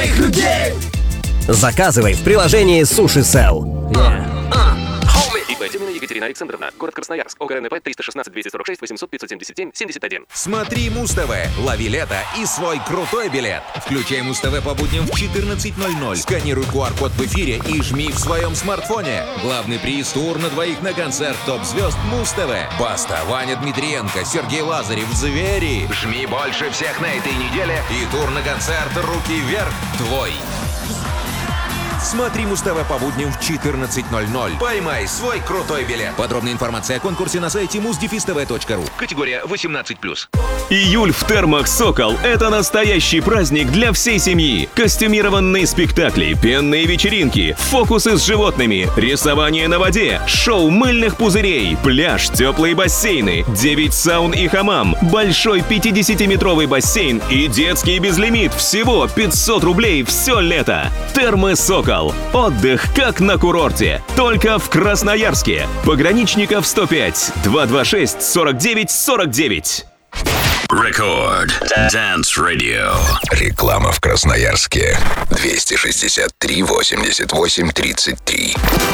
своих людей. Заказывай в приложении Суши Сел. ИП Тюмина Екатерина Александровна. Город Красноярск. ОГРНП 316 246 800 577 71. Смотри Муз-ТВ, лови лето и свой крутой билет. Включай Муз-ТВ по будням в 14:00. Сканируй QR-код в эфире и жми в своем смартфоне. Главный приз — тур на двоих на концерт топ-звезд Муз-ТВ. Баста, Ваня Дмитриенко, Сергей Лазарев, Звери. Жми больше всех на этой неделе и тур на концерт «Руки вверх» твой. Смотри Муз-ТВ по будням в 14:00. Поймай свой крутой билет. Подробная информация о конкурсе на сайте muzdefistv.ru. Категория 18+. Июль в термах «Сокол» — это настоящий праздник для всей семьи. Костюмированные спектакли, пенные вечеринки, фокусы с животными, рисование на воде, шоу мыльных пузырей, пляж, теплые бассейны, 9 саун и хамам, большой 50-метровый бассейн и детский безлимит. Всего 500 рублей все лето. Термы «Сокол». Отдых как на курорте. Только в Красноярске. Пограничников 105 226 49 49. Рекорд Dance Radio. Реклама в Красноярске. 263 88 33.